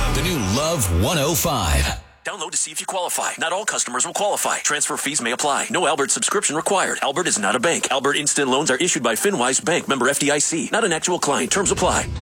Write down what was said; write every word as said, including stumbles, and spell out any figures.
The new Love one oh five. Download to see if you qualify. Not all customers will qualify. Transfer fees may apply. No Albert subscription required. Albert is not a bank. Albert Instant Loans are issued by FinWise Bank, member F D I C. Not an actual client. Terms apply.